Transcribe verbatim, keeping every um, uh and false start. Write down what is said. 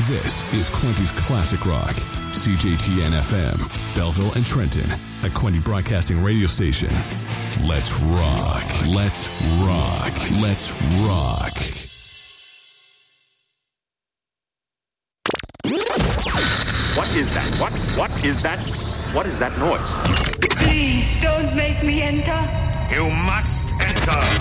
This is Quinty's Classic Rock. C J T N F M, Belleville and Trenton, a Quinty Broadcasting radio station. Let's rock. Let's rock. Let's rock. What is that? What? What is that? What is that noise? Please don't make me enter. You must enter.